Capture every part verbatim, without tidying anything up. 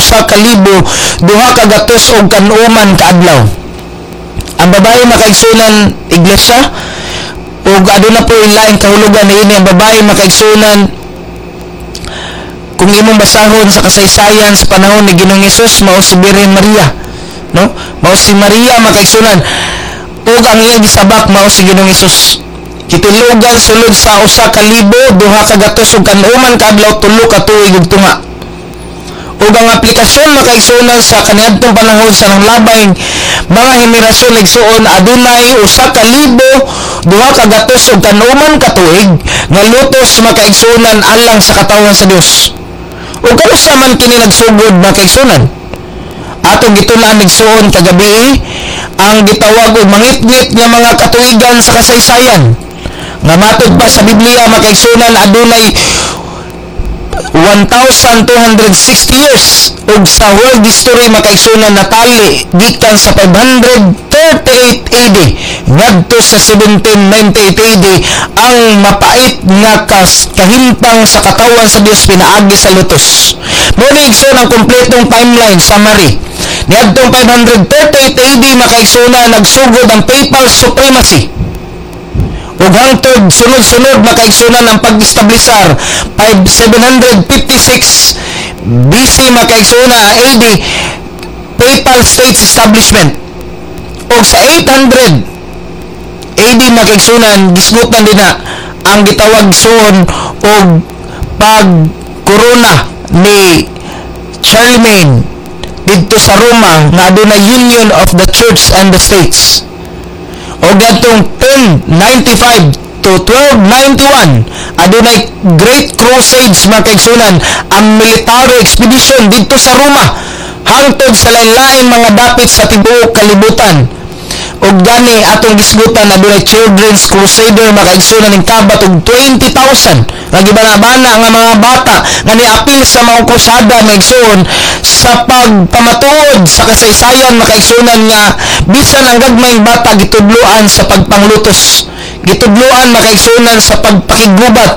usa ka libo duha ka gatos og kanuman kaadlaw. Ang babae makaigsunan iglesia ug aduna po ilaing kahulugan niini ang babae makaigsunan. Kung imong basahon sa kasaysayan sa panahon ni Ginoong Hesus, mao si Birhen Maria, no? Mao si Maria makaigsunan ug ang iyang gisabak mao si Ginoong Hesus. Kitulugan sulod sa usa ka libo duha ka gatos ug kanuman kaadlaw tulo ka tuig ug tunga. Ug ang aplikasyon makaigsunan sa kaniadtong panahon sa nanglabay mga henerasyon igsuon adunay usa ka libo duha ka gatos ug kanuman ka tuig nga lutos makaigsunan alang sa katawan sa Dios. Ug kanusa man kini nagsugod makaigsunan? Atong gitun-an igsuon kagabi ang gitawag og mangitngit nga mga katuigan sa kasaysayan. Nga matud pa sa Biblia makaigsunan adunay one thousand two hundred sixty years ug sa world history makaigsunan natali gikan sa five hundred thirty-eight A D ngadto sa seventeen ninety-eight A D ang mapait nga kas kahimpang sa katawan sa Dios pinaagi sa lutos. Muna igsoon ang kompletong timeline summary. Niadtong five hundred thirty-eight A D makaigsunan nagsugod ang papal supremacy. Ug hangtod sunod-sunod makaigsunan ang pag-establisar seven fifty-six B C makaigsunan A D Papal States Establishment. Ug sa eight hundred A D makaigsunan gisgutan din na ang gitawag suon og pag-korona ni Charlemagne didto sa Roma nga adunay union of the church and the states. O gatong ten ninety-five to twelve ninety-one adunay Great Crusades makaigsunan ang military expedition didto sa Roma hangtod sa lain-lain mga dapit sa tibuok kalibutan. Og gani atong gisgutan adunay Children's Crusader makaigsunan ning kabat og twenty thousand nga gibana-bana nga mga bata nga niapil sa mga krusada maigsuon sa pagpamatuod sa kasaysayan makaigsunan nga bisan ang gagmayng bata gitudloan sa pagpanglutos, gitudloan makaigsunan sa pagpakigubat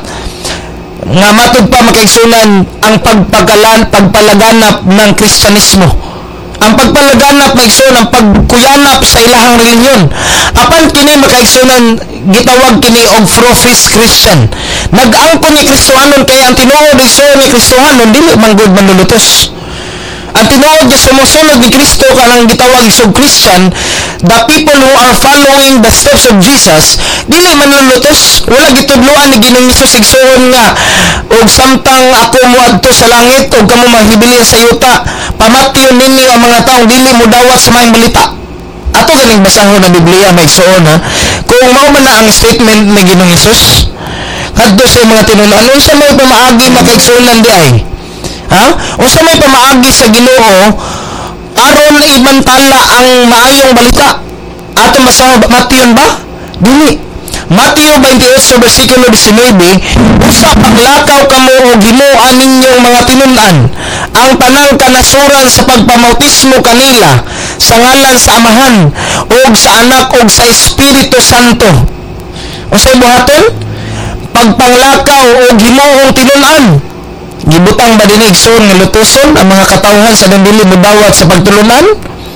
nga matud pa makaigsunan ang pagpagalan pagpalaganap ng Kristyanismo. Ang pagpalaganap maigsuon ang pagkuyanap sa ilahang relihiyon. Apan kini makaigsunan gitawag kini og professed Christian. Nag-angkon ni Kristohanon kay ang tinuod igsuon ni Kristohanon dili man gud manlulutos. Ang tinuod nga sumusunod ni Kristo kanang gitawag isog Christian, the people who are following the steps of Jesus, dili manlulutos. Wala gitudloan ni Ginoong Hesus igsuon nga og samtang ako moadto sa langit ug kamo mahibilin sa yuta, pamatyon ninyo ang mga taong dili mo dawat sa maayong balita. Ato ganing basahon ng Biblia maigsuon ha. Kung mao man na ang statement ni Ginoong Hesus kadto sa mga tinunan, unsa may pamaagi makaigsuonan di ay? Ha? Unsa may pamaagi sa Ginoo aron ibantala ang maayong balita? Ato basahon Matthew ba? Dili. Mateo twenty-eight versikulo nineteen, usa paglakaw kamo og himuan ninyong mga tinunan ang tanang kanasuran sa pagpamautismo kanila sa ngalan sa Amahan ug sa Anak ug sa Espiritu Santo. Unsay buhaton? Pagpanglakaw og himuong tinunan. Gibutang ba dinhi igsoon nga lutoson ang mga katawhan sa dili modawat sa pagtulunan?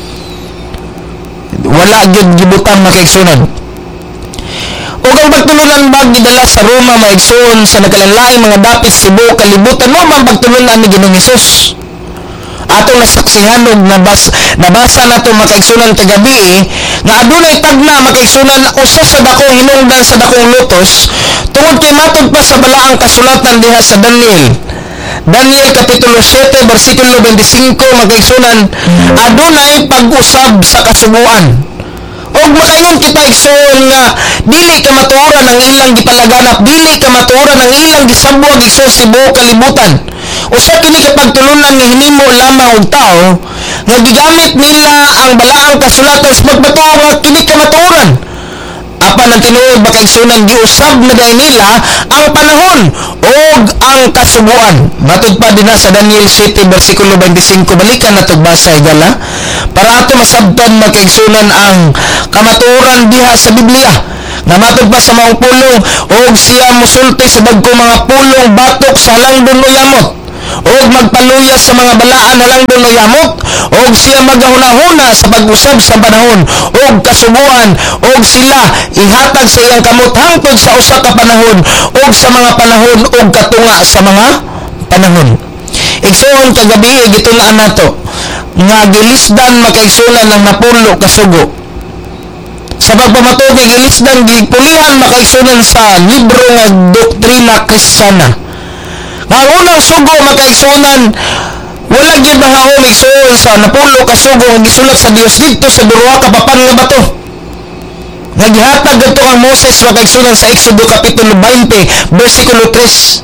Wala gyud gibutang makaigsunan. Ug ang pagtulunan ba gidala sa Roma maigsoon sa nagkalain mga dapit sa tibuok kalibutan mo man pagtulunan ni Ginoong Hesus. Atong nasaksihan og nabas nabasa nato makaigsunan kagabi eh, nga adunay tagna makaigsunan usa sa dakong hinungdan sa dakong lutos tungod kay matud pa sa balaang kasulatan diha sa Daniel. Daniel kapitulo seven bersikulo twenty-five makaigsunan adunay pag-usab sa kasubuan. Og makaingon kita igsoon nga dili ka matuoran ang ilang gipalaganap, dili ka matuoran ang ilang gisabuag igsoon sa tibuok kalibutan. Usa kini ka pagtulunan nga hinimo lamang og tao nga gigamit nila ang balaang kasulatan sa pagmatuo nga kini ka matuoran. Apan ang tinuod makaigsunan giusab na dahil nila ang panahon og ang kasubuan. Matud pa din sa Daniel seven bersikulo twenty-five balikan nato basa igala para ato masabtan makaigsunan ang kamatuoran diha sa Biblia. Nga matud pa sa maong pulong og siya mosulti sa dagko mga pulong batok sa halangdon uyamot. o magpaluya sa mga balaan na lang doon o yamot, o siya magahuna-huna sa pag-usab sa panahon, o kasubuan, o sila ihatag sa iyang kamot hangtod sa usa ka panahon, o sa mga panahon, o katunga sa mga panahon. Igsoon kagabi, gitulaan nato, nga gilisdan makaigsunan ng napulo kasugo. Sa pagpamatubig, gilisdan, gigpulihan makaigsunan sa libro nga Doktrina Kristiyana. Nga unang sugo makaigsunan, wala gyud mahao igsuon sa napulo ka sugo nga gisulat sa Dios dito sa duha ka papan nga bato. Nga gihatag adto ang Moses makaigsunan sa Exodo kapitulo twenty bersikulo three.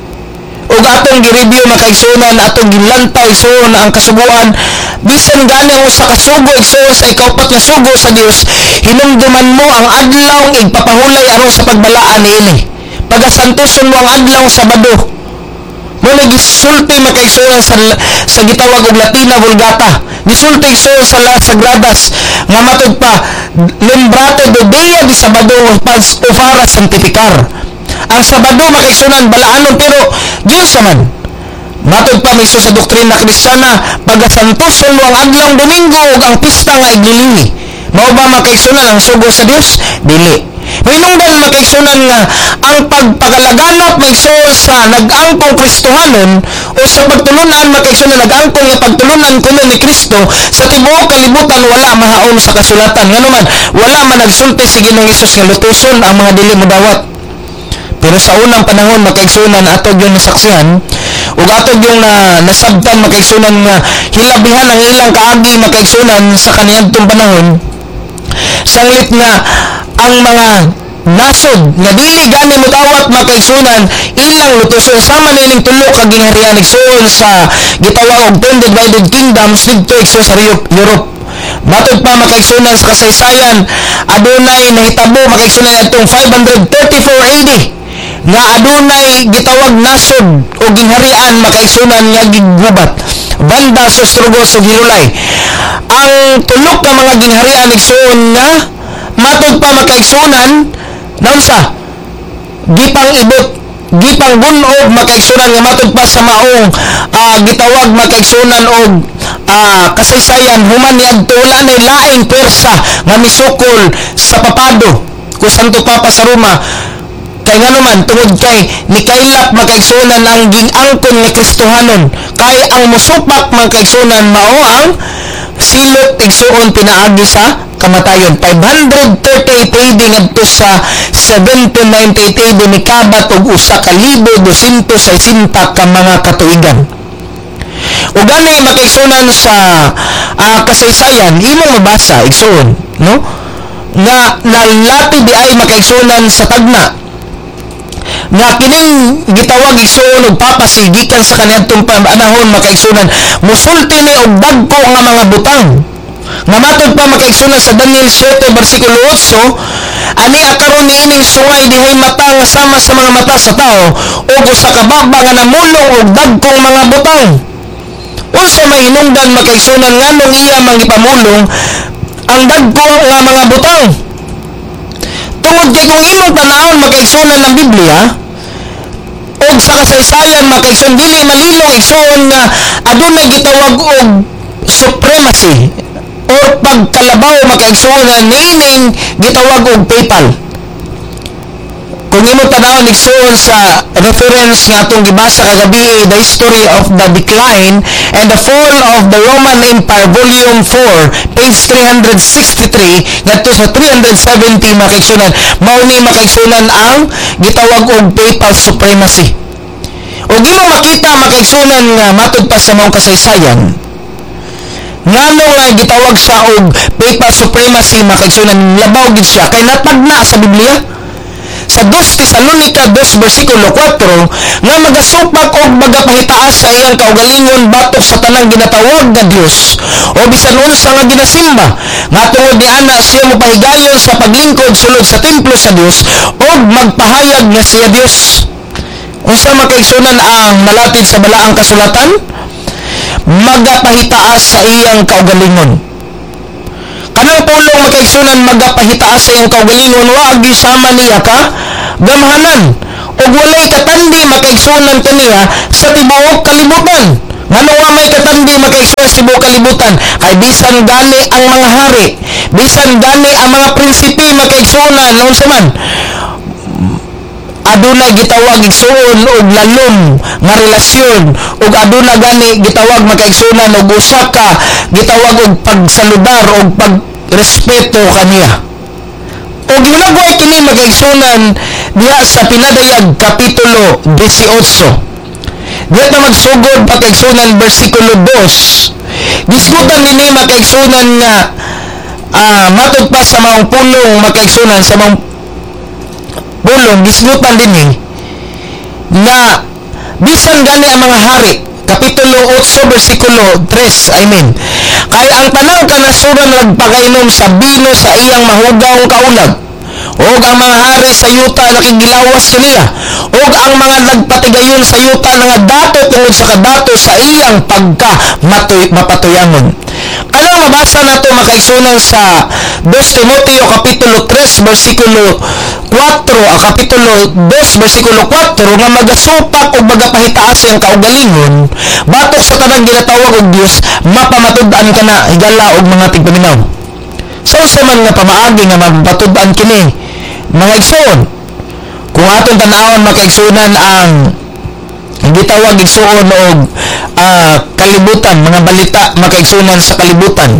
Ug atong gi-review makaigsunan atong gilantaw igsuon ang kasubuan bisan gani ang usa ka sugo igsuon sa ikaupat nga sugo sa Dios, hinumduman mo ang adlaw igpapahulay aron sa pagbalaan niini. Pagasantoson mo ang adlaw Sabado. Muna gisulti makaigsuon sa, sa gitawag og Latina Vulgata. Gisulti igsuon sa Las Sagradas nga matod pa Lembrate do Dia di Sabado pas Ufara Santificar. Ang Sabado makaigsunan balaanon pero Diyos man. Matod pa miso sa Doktrina Kristiyana, pagasantoson mo ang adlaw Domingo ug ang pista nga iglilihi. Mao ba makaigsunan ang sugo sa Dios? Dili. Hinungdan makaigsunan nga ang pagpagalaganap maigsuon sa nag-angkong Kristohanon o sa pagtulunan makaigsunan nag-angkong nga pagtulunan kuno ni Kristo sa tibuok kalibutan wala mahaon sa kasulatan. Ngano man wala man nagsulti si Ginoong Hesus nga lutuson ang mga dili modawat. Pero sa unang panahon makaigsunan atog yung nasaksihan ug atog yung na, nasabtan makaigsunan nga hilabihan ang ilang kaagi makaigsunan sa kaniadtong panahon. Sanglit nga ang mga nasod nga dili gani mutawat makaigsunan ilang lutuson sama nining tulo ka gingharian igsuon sa gitawag og ten divided kingdoms didto igsuon sa Europe. Matod pa makaigsunan sa kasaysayan adunay nahitabo makaigsunan atong five thirty-four A D nga adunay gitawag nasod o gingharian makaigsunan nga gigubat banda sa Ostrogos ug Hirulay. Ang tulo ka mga gingharian igsuon nga matod pa makaigsunan naunsa gipang ibot gipang bunog makaigsunan nga matod pa sa maong uh, gitawag makaigsunan og uh, kasaysayan human niadto wala nay laing pwersa nga misukol sa papado ko Santo Papa sa Roma kay ngano man tungod kay nikailap makaigsunan ang gingangkon nga Kristohanon kay ang musupak makaigsunan mao ang silot igsuon pinaagi sa kamatayon. five thirty-eight A D ngadto sa seventeen ninety-eight A D mikabat og usa ka libo doscientos sesenta ka mga katuigan. Ug gani makaigsunan sa uh, kasaysayan imong mabasa igsuon no nga nalati di ay makaigsunan sa tagna nga kining gitawag igsuon og papasi gikan sa kaniadtong panahon makaigsunan musulti ni og dagko nga mga butang nga matod pa makaigsunan sa Daniel seven bersikulo eight ani akaron niining sungay dihay mata nga sama sa mga mata sa tao ug usa ka baba nga namulong og dagkong mga butang. Unsa may hinungdan makaigsunan nganong iya mangipamulong ang dagko nga mga butang? Tungod kay kung imong tanawon makaigsunan ng Biblia og sa kasaysayan makaigsunan dili malilong igsuon nga adunay gitawag og supremacy or pagkalabaw makaigsuon niining gitawag og papal. Kung imong tanawon igsuon sa reference nga atong gibasa kagabi, The History of the Decline and the Fall of the Roman Empire volume four page three sixty-three ngadto sa three seventy makaigsunan mao ni makaigsunan ang gitawag og papal supremacy. Ug imong makita makaigsunan nga matod pa sa maong kasaysayan ngano nga gitawag siya og papal supremacy makaigsunan labaw gid siya kay natagna sa Biblia sa Dos Tesalonica two bersikulo four nga magasupak og magapahitaas sa iyang kaugalingon batok sa tanang ginatawag nga Dios o bisan unsa nga ginasimba nga tungod niana siya mopahigayon sa paglingkod sulod sa templo sa Dios og magpahayag nga siya Dios. Unsa makaigsunan ang malatid sa balaang kasulatan? Magapahitaas sa iyang kaugalingon. Kanang pulong makaigsunan magapahitaas sa iyang kaugalingon wa agi sama niya ka gamhanan ug walay katandi makaigsunan kaniya sa tibuok kalibutan. Ngano nga may katandi makaigsunan sa tibuok kalibutan? Kay bisan gani ang mga hari, bisan gani ang mga prinsipe makaigsunan unsa man, aduna gitawag igsuon og lalom nga relasyon, ug aduna gani gitawag makaigsunan og usa ka gitawag og pagsaludar og pagrespeto kaniya. Og hinagway kini makaigsunan diha sa pinadayag kapitulo eighteen. Diha ta magsugod makaigsunan bersikulo two. Diskutan nini makaigsunan nga uh, matod pa sa maong pulong makaigsunan sa maong pulong gisgutan dinhi na bisan gani ang mga hari, kapitulo eight bersikulo three, I mean, kay ang tanang kanasuran nagpakainom sa bino sa iyang mahugaw kaulag, og ang mga hari sa yuta nakigilawas kaniya, og ang mga nagpatigayon sa yuta nga dato tungod sa kadato sa iyang pagka matoy, mapatuyangon. Kanang mabasa nato makaigsunan sa Dos Timoteo kapitulo three bersikulo four, a kapitulo two bersikulo four nga magasupak o magapahitaas ang kaugalingon batok sa tanang ginatawag og Dios, mapamatud-an kana higala og mga tigpaminaw. Sa usa man nga pamaagi nga mapatud-an kini mga igsoon, kung aton tan-awon makaigsunan ang gitawag igsuon og uh, kalibutan, mga balita makaigsunan sa kalibutan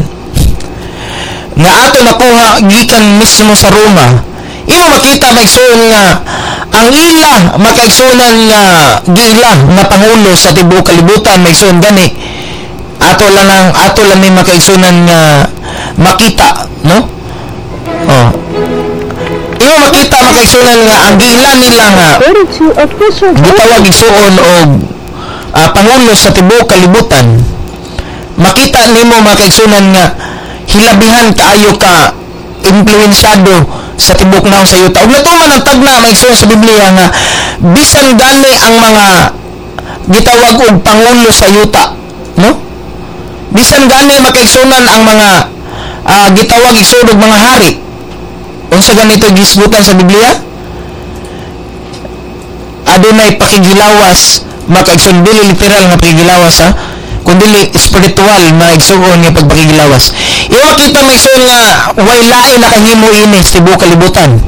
nga ato nakuha gikan mismo sa Roma, imo makita maigsuon nga ang ila makaigsunan nga gila nga pangulo sa tibuok kalibutan maigsuon gani ato lang ang ato lang ni makaigsunan nga makita, no? Oh, imo makita makaigsunan nga ang gila nila nga gitawag igsuon og uh, pangulo sa tibuok kalibutan, makita nimo makaigsunan nga hilabihan kaayo ka influensyado sa tibok naong sa yuta. Ug natuman ang tagna maigsuon sa Biblia nga bisan gani ang mga gitawag og pangulo sa yuta, no? Bisan gani makaigsunan ang mga uh, gitawag igsuon og mga hari. Unsa ganito gisgutan sa Biblia? Adunay pakigilawas, makaigsuon dili literal nga pakigilawas ha, kundi spiritual na igsuon nga pagpakigilawas. Iyo makita maigsuon nga way lain nakahimo ini sa tibuok kalibutan.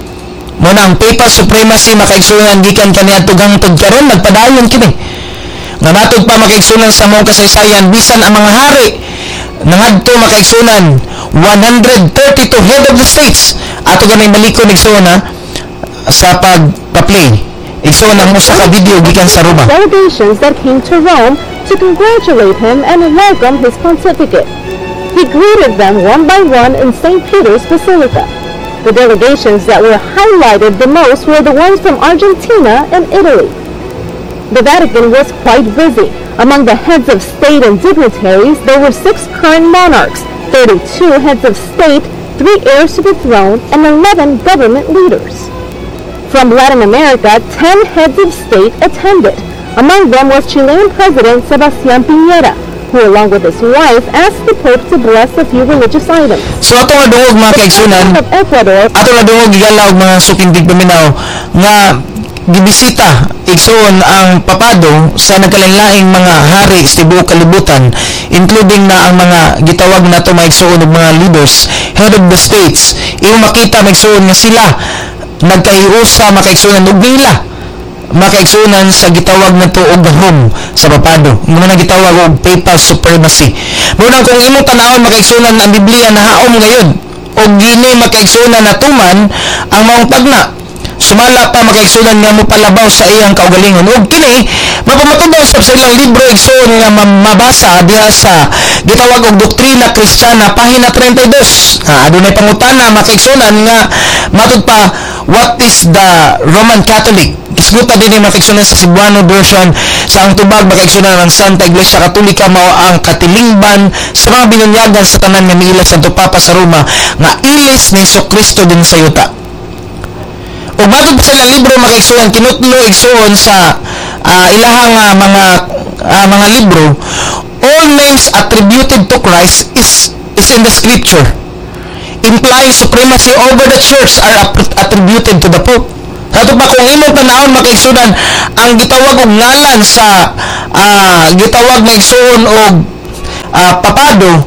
Muna ang papal supremacy makaigsunan gikan kaniadto hangtod karon nagpadayon kini. Nga matod pa makaigsunan sa mong kasaysayan bisan ang mga hari nangadto makaigsunan one hundred thirty-two head of the states. Ato ganay malikon igsuon ha sa pagpa-play. Igsuon ang usa ka video gikan sa Roma. Delegations that came to Rome to congratulate him and welcome his pontificate. He greeted them one by one in Saint Peter's Basilica. The delegations that were highlighted the most were the ones from Argentina and Italy. The Vatican was quite busy. Among the heads of state and dignitaries, there were six current monarchs, thirty-two heads of state, three heirs to the throne, and eleven government leaders. From Latin America, ten heads of state attended. Among them was Chilean President Sebastián Piñera, who along with his wife asked the Pope to bless a few religious items. So ato nga dungog mga kaigsunan, ato nga dungog gigala og mga sukindig paminaw nga gibisita igsuon ang papado sa nagkalain-laing mga hari sa tibuok kalibutan, including na ang mga gitawag nato maigsuon og mga leaders, head of the states. Imo makita maigsuon nga sila nagkahiusa makaigsunan og nila makaigsunan sa gitawag nato og Rome sa papado, muna gitawag og papal supremacy. Muna kung imong tanawon makaigsunan ang Biblia nahaom ngayon og gini makaigsunan natuman ang maong tagna, sumala pa makaigsunan nga mo palabaw sa iyang kaugalingon. Og kini mapamatudaw sa ilang libro igsuon nga mabasa diha sa gitawag og Doktrina Kristiyana pahina thirty-two. Ah, adunay pangutana makaigsunan nga matud pa what is the Roman Catholic. Isguta din ni makaigsunan sa Cebuano version sa ang tubag makaigsunan ng Santa Iglesia Katolika mao ang katilingban sa mga binunyagan sa tanan nga miila Santo Papa sa Roma nga ilis ni Jesucristo din sa yuta. O matod sa ilang libro makaigsuon kinutlo igsuon sa uh, ilahang uh, mga uh, mga libro, all names attributed to Christ is is in the scripture, implying supremacy over the church are attributed to the Pope. Kato pa kung imong tanawon makaigsunan ang gitawag og ngalan sa uh, gitawag maigsuon og uh, papado,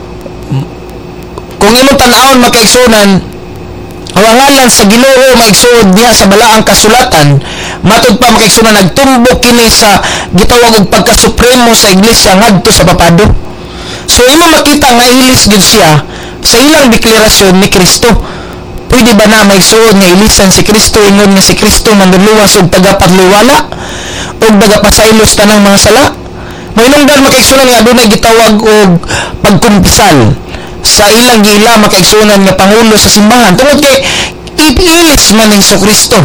kung imong tanawon makaigsunan ang ngalan sa Ginoo maigsuon diha sa balaang kasulatan, matud pa makaigsunan nagtumbok kini sa gitawag og pagkasupremo sa iglesia ngadto sa papado. So imo makita nga ilis gid siya sa ilang deklarasyon ni Kristo. Pwede ba na maigsuon nga ilisan si Kristo ingon nga si Kristo manluluwas og tagapagluwala og tagapasaylos tanang mga sala? Mainungdan makaigsunan nga adunay gitawag og pagkumpisal sa ilang gila makaigsunan nga pangulo sa simbahan tungod kay ipiilis man ni Kristo.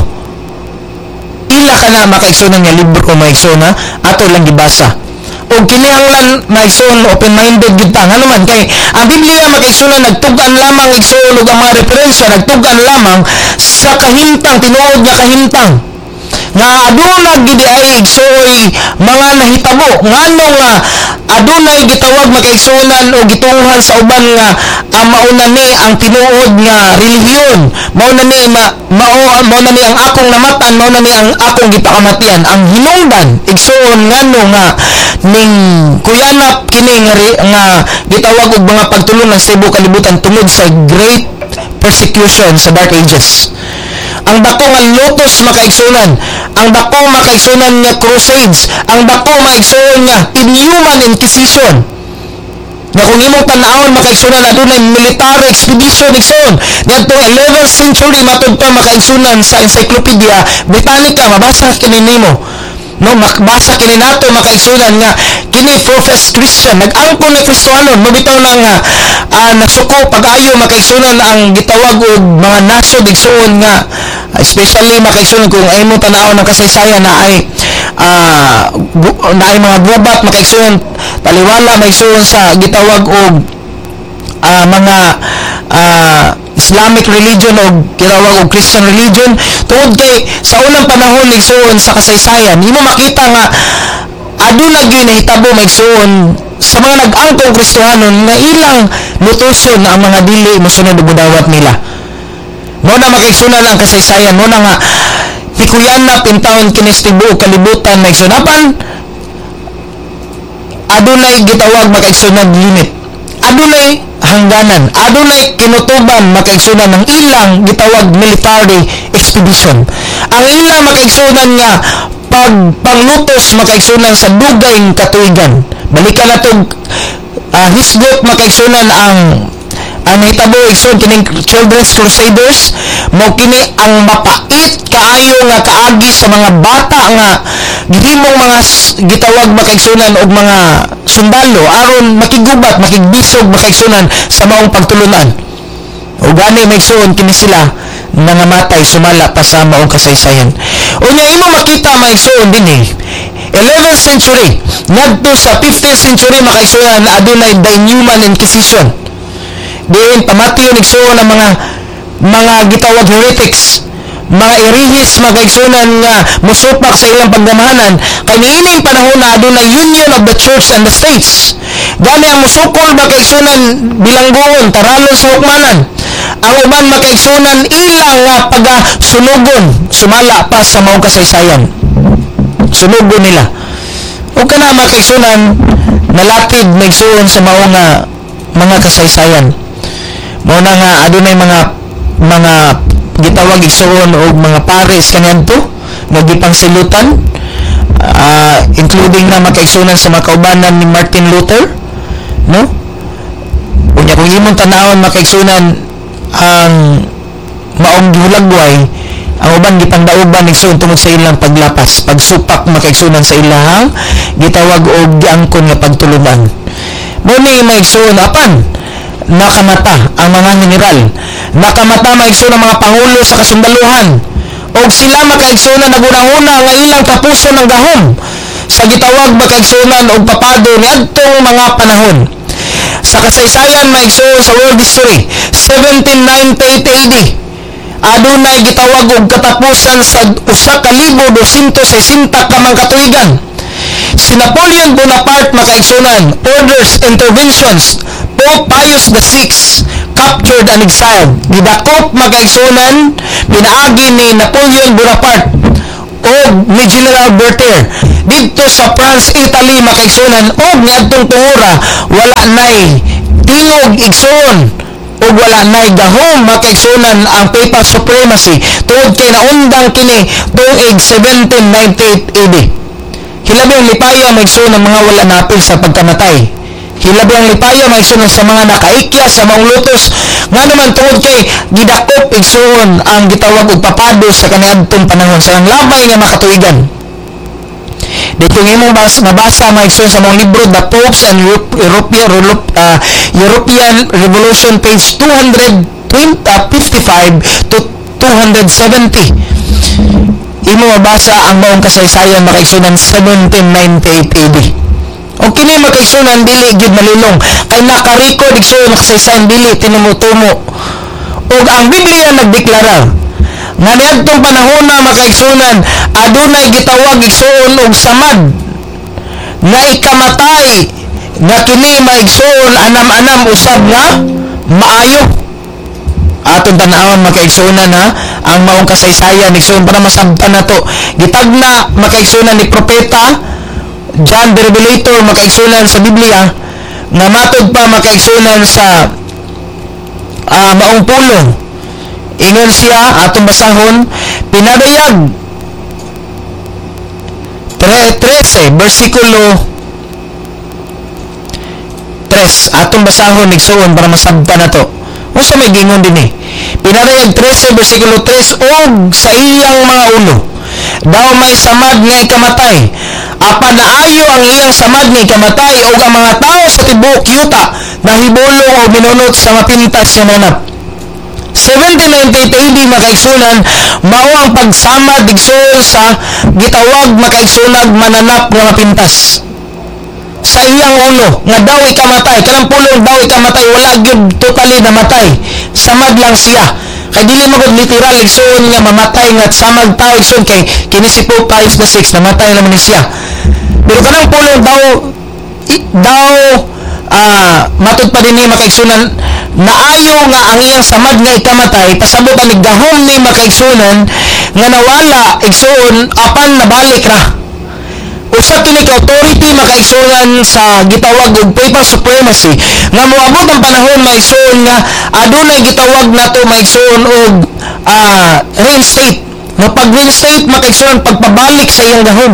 Ila ka na makaigsunan nga libro o maigsuon ato lang gibasa. O kinihanglan maigsuon open-minded gid ta ngano man kay ang Biblia makaigsunan nagtug-an lamang igsuon og ang mga referensya nagtug-an lamang sa kahimtang tinuod nga kahimtang nga aduna gid ay igsuoy mga nahitabo ngano nga adunay gitawag makaigsunan o gituohan sa uban nga ang mauna ni ang tinuod nga relihiyon, mauna ni ma, mao mauna ni ang akong namatan, mauna ni ang akong gipakamatian. Ang hinungdan igsuon ngano nga ning kuyanap kini nga, nga gitawag og mga pagtulon sa tibuok kalibutan tungod sa great persecution sa Dark Ages. Ang dako nga lotus makaigsunan, ang dako makaigsunan nga crusades, ang dako makaigsunan nga inhuman inquisition. Nga kung imong tan-awon makaigsunan adunay military expedition igsoon. Ngadtong eleventh century matud pa makaigsunan sa Encyclopedia Britannica mabasa kini nimo. No, makbasa kini nato makaigsunan nga kini professed Christian nag-angkon ni Kristohanon mabitaw na nga uh, nasuko pag-ayo makaigsunan ang gitawag og mga nasod igsuon nga especially makaigsunan kung ay mo tan-awon ang kasaysayan na ay uh, na ay mga gubat makaigsunan taliwala maigsuon sa gitawag og uh, mga uh, Islamic religion o gitawag og Christian religion tungod kay sa unang panahon igsuon sa kasaysayan imo makita nga aduna gyud nahitabo maigsuon sa mga nag-angkong Kristohanon nga ilang lutuson ang mga dili mosunod og dawat nila. Mo na makaigsunan ang kasaysayan mo na nga hikuyanap in taon kini sa tibuok kalibutan maigsunapan adunay gitawag makaigsunan limit. Adunay hangganan, adunay kinutuban makaigsunan ng ilang gitawag military expedition. Ang ilang makaigsunan nga pag panglutos makaigsunan sa dugay katuigan. Balikan na itong uh, hisgot makaigsunan ang ang nahitabo igsoon kining Children's Crusaders mo kini ang mapait kaayo nga kaagi sa mga bata nga gihimong mga gitawag makaigsunan og mga sundalo aron makigubat makigbisog makaigsunan sa maong pagtulunan. O gani maigsuon kini sila nangamatay sumala pa sa maong kasaysayan. Unya imo makita maigsuon dinhi eleventh century ngadto sa fifteenth century makaigsunan adunay the Inhuman Inquisition. Diin pamatiyon igsuon ang mga mga gitawag heretics, mga irihis makaigsunan nga musupak sa ilang pagdamahanan kay niining panahon na adunay union of the church and the states. Gani ang musukol makaigsunan bilangguon taralon sa hukmanan. Ang uban makaigsunan ilang nga pagasunugon sumala pa sa maong kasaysayan. Sunugon nila. O kana makaigsunan nalatid maigsuon sa maong nga mga kasaysayan. Mao na nga adunay mga mga gitawag igsuon og mga pares kanyanto nga gipangsilutan uh, including na makaigsunan sa mga kaubanan ni Martin Luther, no? Unya kung imong tan-awon makaigsunan ang maong gihulagway ang uban gipangdauban igsuon tungod sa ilang paglapas pagsupak makaigsunan sa ilahang gitawag og giangkon nga pagtulunan. Mo ni maigsuon apan nakamata ang mga general, nakamata maigsuon ang mga pangulo sa kasundaluhan og sila makaigsunan naguna-una nga ilang kapuso ng gahom sa gitawag makaigsunan og papado niadtong mga panahon. Sa kasaysayan maigsuon sa world history seventeen ninety-eight A D adunay gitawag og katapusan sa usa ka libo doscientos sesenta ka mga katuigan. Si Napoleon Bonaparte makaigsunan orders interventions Pope Pius the sixth captured and exiled. Gidakop makaigsunan pinaagi ni Napoleon Bonaparte o ni General Berthier dito sa France, Italy makaigsunan o niadtong tungura wala nay tingog igsoon o wala nay gahom makaigsunan ang papal supremacy tungod kay naundang kini tuig seventeen ninety-eight A D. Hilabi ang lipaya maigsoon ng mga wala napil sa pagkamatay. Hilabi ang lipaya maigsoon sa mga nakaikya sa maong lutos nga naman tungod kay gidakop igsoon ang gitawag og papados sa kaniadtong panahon sa labay nga makatuigan. Dito nga imong mabasa maigsoon sa mga libro The Popes and European, uh, European Revolution page two fifty-five to two seventy. Imo mabasa ang maong kasaysayan makaigsunan seventeen ninety-eight A D. O kini makaigsunan dili gid malulong kay naka-record igsuon kasaysayan dili tinumutumo. Ug ang Biblia nagdeklara nga niadtong panahon na makaigsunan adunay gitawag igsuon og samad nga ikamatay nga kini maigsuon anam-anam usab nga maayo. Atong tan-awon makaigsunan ha ang maong kasaysayan igsuon para masabtan nato. Gitagna makaigsunan ni propeta John the Revelator makaigsunan sa Biblia nga matod pa makaigsunan sa uh, maong pulong. Ingon siya atong basahon pinadayag thirteen bersikulo three atong basahon igsuon para masabtan nato. Unsa may gingon dinhi? Pinadayag thirteen bersikulo three og sa iyang mga ulo daw may samad nga ikamatay. Apan naayo ang iyang samad nga ikamatay og ang mga tawo sa tibuok yuta nahibulong o binunot sa mapintas nga manap. seventeen ninety-eight A D makaigsunan mao ang pagsamad igsuon sa gitawag makaigsunag mananap nga mapintas sa iyang ulo nga daw ikamatay. Kanang pulong daw ikamatay wala gyud totally namatay, samad lang siya. Kay dili mo gud literal igsuon nga mamatay nga samad tao igsuon kay kini si Pope Pius the sixth namatay naman siya. Pero kanang pulong daw i, daw ah uh, matud pa dinhi makaigsunan naayo nga ang iyang samad nga ikamatay pasabot ang gahom ni makaigsunan nga nawala igsuon apan nabalik ra. Usa kini ka authority makaigsunan sa gitawag og papal supremacy nga moabot ang panahon maigsuon nga adunay gitawag nato maigsuon og uh, reinstate. Nga pag reinstate makaigsuon pagpabalik sa iyang gahom.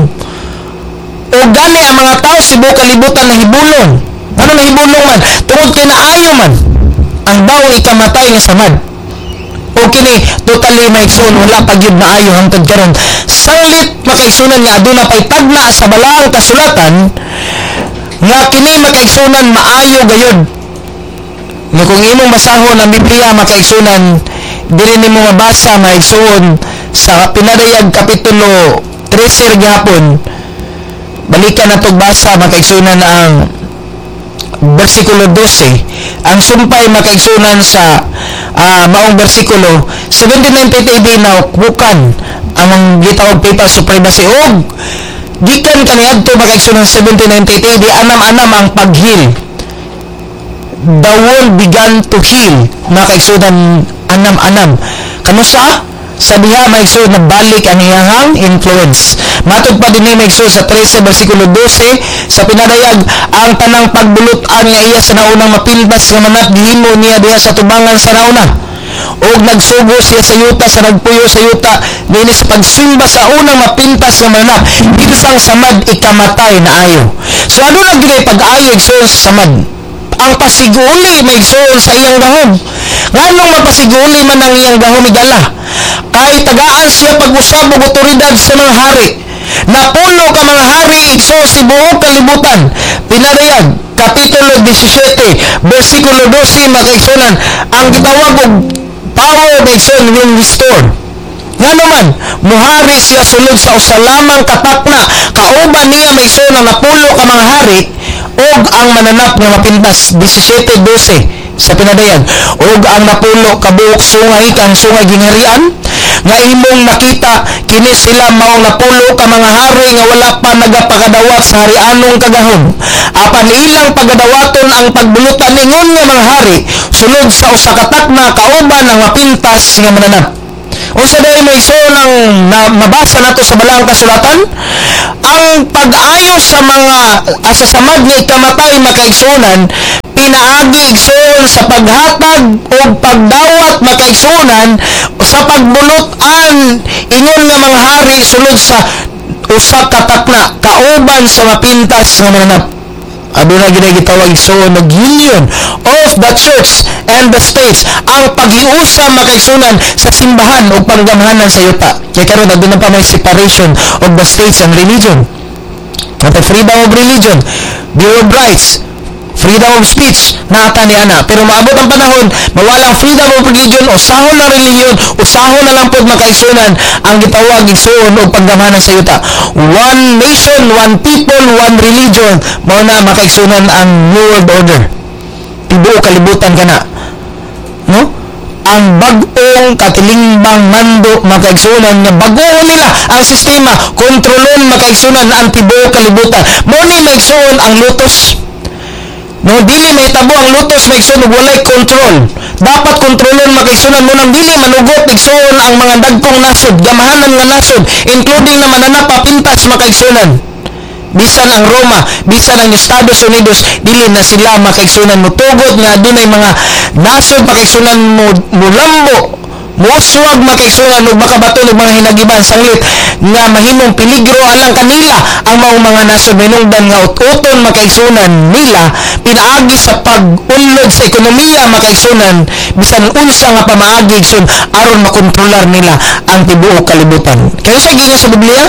O gani ang mga tao sa buong kalibutan nahibulong. Ano nahibulong man? Tungod kay naayo man ang daw ikamatay nga samad. O kini totally maigsuon wala pa gyud maayo hangtod karon. Sanglit makaigsunan nga aduna pay tagna sa balaang kasulatan nga kini makaigsunan maayo gayud. Nga kung imong basahon ang Biblia makaigsunan dili nimo mabasa maigsuon sa pinadayag kapitulo thirteen gihapon. Balikan nato basa makaigsunan ang bersikulo twelve. Ang sumpay makaigsunan sa uh, maong bersikulo seventeen ninety-eight A D na bukan ang gitawag papal supremacy og gikan kaniadto makaigsunan seventeen ninety-eight A D anam-anam ang paghil. The world began to heal makaigsunan anam-anam. Kanusa? Sa diha maigsuon na balik ang iyang influence. Matod pa dinhi maigsuon sa thirteen bersikulo twelve sa pinadayag ang tanang pagbulutan nga iya sa naunang mapildas nga manap gihimo niya diha sa tubangan sa nauna. Og nagsugo siya sa yuta sa nagpuyo sa yuta dinhi sa pagsimba sa unang mapintas nga manap binsang samad ikamatay na ayo. So ano na gid pag-ayo igsuon sa samad? Ang pasiguli maigsuon sa iyang gahom. Nganong mapasiguli man ang iyang gahom igala? Kay tagaan siya pag-usab og otoridad sa mga hari. Napulo ka mga hari igsuon sa buong kalibutan. Pinadayag kapitulo seventeen bersikulo twelve makaigsunan ang gitawag og power of igsuon will restore. Nga naman, muhari siya sulod sa usalamang katakna kauban niya maigsuon ang napulo ka mga hari og ang mananap nga mapintas seventeen twelve sa pinadayag og ang napulo kabuok sungay kang sungay gingharian nga imong nakita kini sila mao napulo ka mga hari nga wala pa nagapagadawat sa harianong kagahom. Apan ilang pagadawaton ang pagbulutan ningon nga mga hari sulod sa usa ka takna kauban ang mapintas nga mananap. Unsa day may igsoon ang na, mabasa nato sa balang kasulatan? Ang pag-ayo sa mga asasamad nga ikamatay makaigsunan pinaagi igsoon sa paghatag o pagdawat makaigsunan sa pagbulutan ingon nga mga hari sulod sa usa ka takna kauban sa mapintas nga mananap. Aduna gina gitawag igsoon og union of the church and the states, ang paghiusa makaigsunan sa simbahan o panggamhanan sa yuta. Kaya karon aduna pa may separation of the states and religion. At freedom of religion, Bill of Rights, freedom of speech, nata ni ana. Pero maabot ang panahon, mawalang freedom of religion, usahon ng religion, usahon na lang po makaigsunan ang gitawag igsoon o panggamhanan sa yuta. One nation, one people, one religion, mao na makaigsunan ang New World Order. Tibuok kalibutan kana. No? Ang bag-ong katilimbang mando makaigsunan nga bagoon nila ang sistema, kontrolon makaigsunan ang tibuok kalibutan. Mao ni maigsuon ang lutos. No, dili may tabo ang lutos maigsoon og walay control. Dapat kontrolon makaigsunan mo nang dili manugot igsoon ang mga dagkong nasod, gamahanan nga nasod, including na mananap papintas makaigsunan. Bisan ang Roma, bisan ang Estados Unidos, dili na sila makaigsunan mo tugod nga adunay mga nasod makaigsunan mo mulambo, muuswag makaigsunan og makabaton og mga hinagiban sanglit nga mahimong peligro alang kanila ang mga mga nasod minungdan nga ut-uton makaigsunan nila pinaagi sa pag-unlod sa ekonomiya makaigsunan bisan unsa nga pamaagi igsoon aron makontrolar nila ang tibuok kalibutan. Kaya sa gina sa Biblia,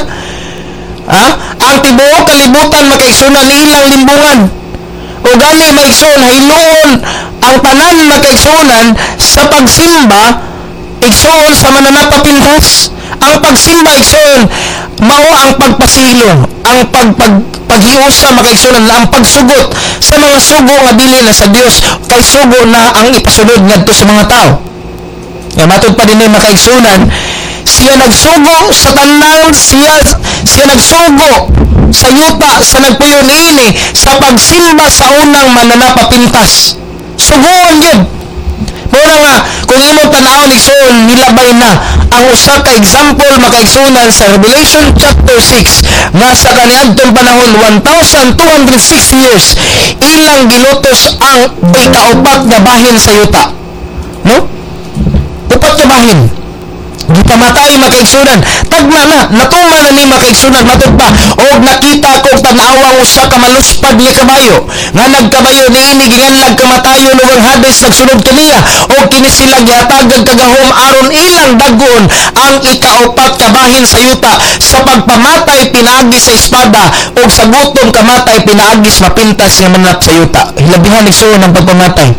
ha? Ang tibuok kalibutan makaigsunan ilang limbungan. O gani maigsoon hinuon ang tanan makaigsunan sa pagsimba igsoon sa mananap papintas. Ang pagsimba igsoon mao ang pagpasilong, ang pagpag paghiusa makaigsunan, ang pagsugot sa mga sugo nga dili na sa Dios kay sugo na ang ipasulod ngadto sa mga tao. Nga matud pa dinhi makaigsunan, siya nagsugo sa tanan, siya siya nagsugo sa yuta sa nagpuyo niini sa pagsimba sa unang mananapapintas. Sugoon yun. Muna nga, kung imong tanawon igsoon, nilabay na ang usa ka example makaigsunan sa Revelation chapter six nga sa kaniadtong panahon one thousand two hundred sixty years ilang gilutos ang ikaupat nga bahin sa yuta. No? Upat nga bahin. Gipamatay makaigsunan. Tagna na, natuma na ni makaigsunan matod pa. Og nakita ko tan-awang usa ka maluspad nga kabayo. Nga nagkabayo niini ginganlag kamatayon ug ang Hades nagsunod kaniya. Og kini sila gihatagag kagahom aron ilang dagon ang ikaupat ka bahin sa yuta. Sa pagpamatay pinaagi sa espada og sa gutom kamatay pinaagi sa mapintas nga mananap sa yuta. Hilabihan igsoon ang pagpamatay.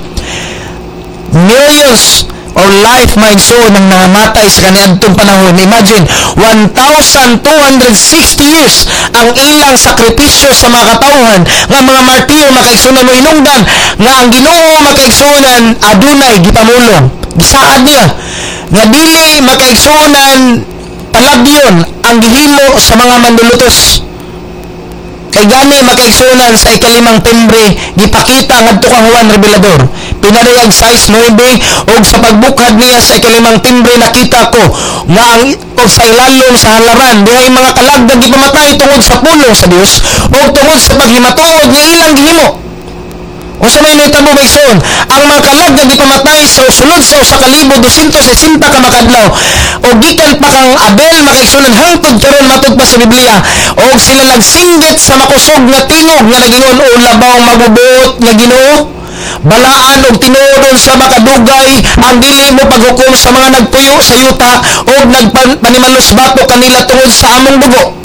Millions or life maigsoon ang nangamatay sa kaniadtong panahon. Imagine, one thousand two hundred sixty years ang ilang sakripisyo sa mga katawhan nga mga martir makaigsunan mo hinungdan nga ang Ginoo makaigsunan adunay gipamulong. Gisaad niya nga dili makaigsunan palabyon ang gihimo sa mga manlulutos. Kay gani makaigsunan sa ikalimang timbre gipakita ngadto kang Juan Revelador. Pinariyag size nine og sa pagbukad niya sa ikalimang timbre nakita ko nga ang og sa ilalom sa halaran dihay mga kalagdag gipamatay tungod sa pulong sa Dios o tungod sa paghimatuod nga ilang gihimo. O sa may nitabo maigsoon, ang mga kalagdag gipamatay sa sulod sa usa ka libo dosyentos sesenta ka makadlaw o gikan pa kang Abel makaigsunan hangtod karon matud pa sa Biblia o sila nagsinggit sa makusog nga tingog nga nagingon o labaw mabubuot nga Ginoo. Balaan og tinuodon sa makadugay ang dili mo paghukom sa mga nagpuyo sa yuta o nagpanimalos bato kanila tungod sa among dugo.